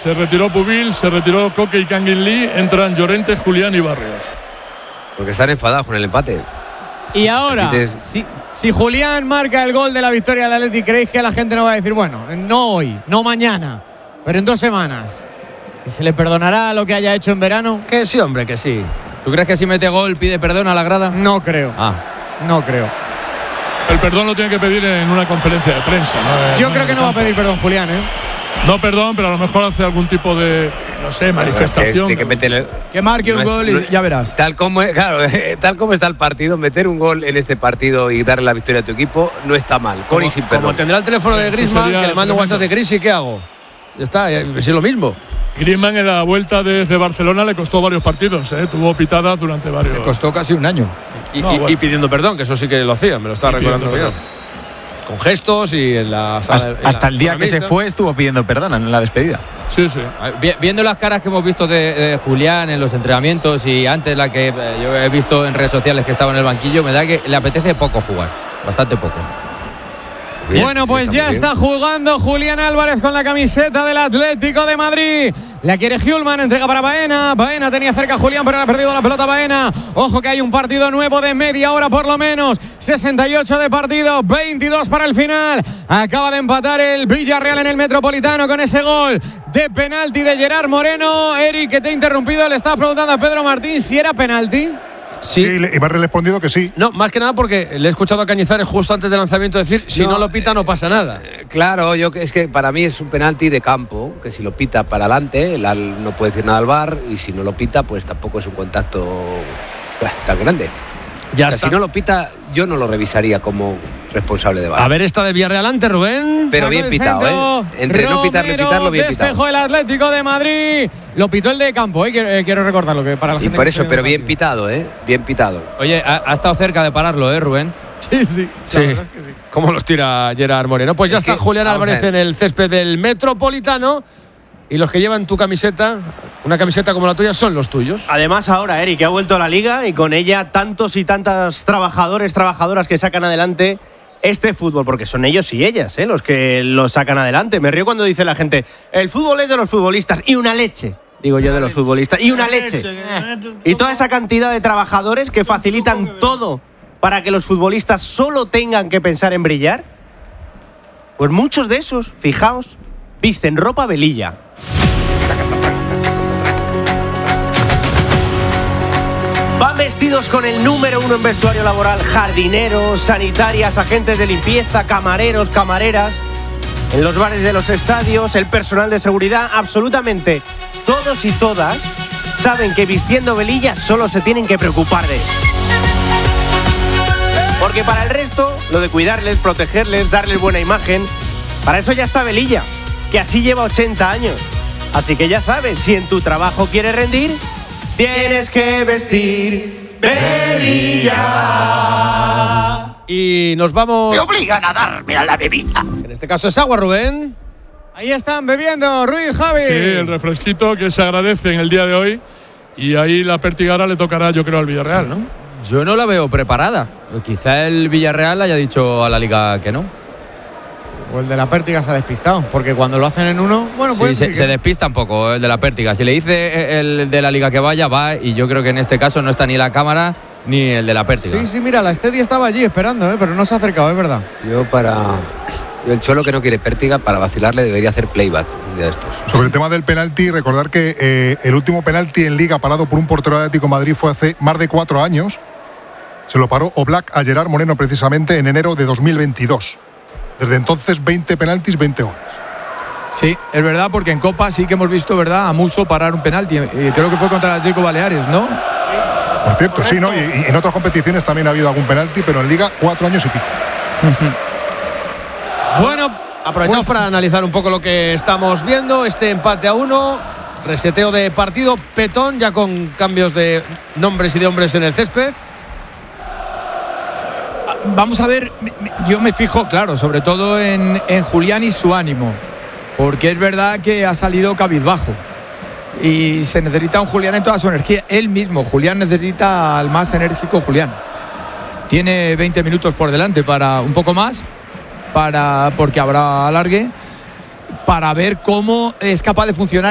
Se retiró Pubil, se retiró Coque y Kangin Lee. Entran Llorente, Julián y Barrios. Porque están enfadados con el empate. Y ahora, si Julián marca el gol de la victoria del Atleti, ¿creéis que la gente no va a decir, bueno, no hoy, no mañana, pero en 2 semanas? ¿Y se le perdonará lo que haya hecho en verano? Que sí, hombre, que sí. ¿Tú crees que si mete gol pide perdón a la grada? No creo. No creo. El perdón lo tiene que pedir en una conferencia de prensa, ¿no? Yo creo que no va a pedir perdón Julián, ¿eh? No perdón, pero a lo mejor hace algún tipo de, no sé, manifestación. Que marque un gol y ya verás. Tal como está el partido, meter un gol en este partido y darle la victoria a tu equipo no está mal. Con y sin perdón. Como tendrá el teléfono de Griezmann, que le manda un WhatsApp de Gris, ¿y qué hago? Ya está, es lo mismo. Griezmann en la vuelta desde Barcelona le costó varios partidos, tuvo pitadas durante varios. Le costó casi un año. Y pidiendo perdón, que eso sí que lo hacía, me lo estaba recordando bien. Con gestos y en la sala. Hasta el día que se fue estuvo pidiendo perdón en la despedida. Sí. Viendo las caras que hemos visto de Julián en los entrenamientos y antes la que yo he visto en redes sociales que estaba en el banquillo, me da que le apetece poco jugar, bastante poco. Bien, bueno, pues ya está jugando Julián Álvarez con la camiseta del Atlético de Madrid. La quiere Hjulman, entrega para Baena. Baena tenía cerca a Julián, pero le ha perdido la pelota Baena. Ojo que hay un partido nuevo de media hora por lo menos. 68 de partido, 22 para el final. Acaba de empatar el Villarreal en el Metropolitano con ese gol de penalti de Gerard Moreno. Eric, que te he interrumpido, le estaba preguntando a Pedro Martín si era penalti. Sí, y me ha respondido que sí. No, más que nada porque le he escuchado a Cañizares justo antes del lanzamiento decir, si no lo pita no pasa nada. Claro, es que para mí es un penalti de campo, que si lo pita para adelante, no puede decir nada al VAR, y si no lo pita, pues tampoco es un contacto tan grande. Ya está. Si no lo pita, yo no lo revisaría como responsable de VAR. A ver esta de Villarreal ante Rubén. Pero bien pitado, Entre no pitarle, pitarlo, bien pitado. Despejó el Atlético de Madrid. Lo pitó el de campo, quiero recordarlo, que para la gente. Y por eso, pero bien pitado, bien pitado. Oye, ha estado cerca de pararlo, Rubén. Sí. La verdad es que sí. ¿Cómo los tira Gerard Moreno? Pues ya está Julián Álvarez en el césped del Metropolitano. Y los que llevan tu camiseta, una camiseta como la tuya, son los tuyos. Además ahora, Eric, que ha vuelto a la Liga y con ella tantos y tantas trabajadoras que sacan adelante este fútbol, porque son ellos y ellas los que lo sacan adelante. Me río cuando dice la gente, el fútbol es de los futbolistas y una leche. Digo yo de los futbolistas y una leche. Y toda esa cantidad de trabajadores que facilitan todo para que los futbolistas solo tengan que pensar en brillar. Pues muchos de esos, fijaos, visten ropa velilla. Van vestidos con el número 1 en vestuario laboral: jardineros, sanitarias, agentes de limpieza, camareros, camareras. En los bares de los estadios, el personal de seguridad, absolutamente todos y todas saben que vistiendo velilla solo se tienen que preocupar de eso. Porque para el resto, lo de cuidarles, protegerles, darles buena imagen, para eso ya está velilla, que así lleva 80 años. Así que ya sabes, si en tu trabajo quieres rendir, tienes que vestir velilla. Y nos vamos. Me obligan a darme a la bebida. En este caso es agua, Rubén. Ahí están bebiendo Ruiz, Javi. Sí, el refresquito que se agradece en el día de hoy. Y ahí la Pértiga ahora le tocará, yo creo, al Villarreal, ¿no? Yo no la veo preparada. Quizá el Villarreal haya dicho a la Liga que no. O el de la Pértiga se ha despistado, porque cuando lo hacen en uno, bueno, pues sí, se despista un poco el de la Pértiga. Si le dice el de la Liga que vaya, va, y yo creo que en este caso no está ni la cámara ni el de la Pértiga. Sí, mira, la Steady estaba allí esperando, pero no se ha acercado, es verdad. Yo el Cholo, que no quiere Pértiga, para vacilarle debería hacer playback un día de estos. Sobre el tema del penalti, recordar que el último penalti en Liga parado por un portero de Atlético de Madrid fue hace más de 4 años. Se lo paró Oblak a Gerard Moreno precisamente en enero de 2022. Desde entonces, 20 penaltis, 20 goles. Sí, es verdad, porque en Copa sí que hemos visto, ¿verdad?, a Musso parar un penalti. Creo que fue contra el Atlético Baleares, ¿no? Por cierto, sí, ¿no? Y en otras competiciones también ha habido algún penalti, pero en Liga 4 años y pico. Bueno, aprovechamos para analizar un poco lo que estamos viendo. Este empate a 1, reseteo de partido, Petón, ya con cambios de nombres y de hombres en el césped. Vamos a ver, yo me fijo, claro, sobre todo en Julián y su ánimo, porque es verdad que ha salido cabizbajo y se necesita un Julián en toda su energía. Él mismo, Julián, necesita al más enérgico Julián. Tiene 20 minutos por delante, para un poco más, porque habrá alargue, para ver cómo es capaz de funcionar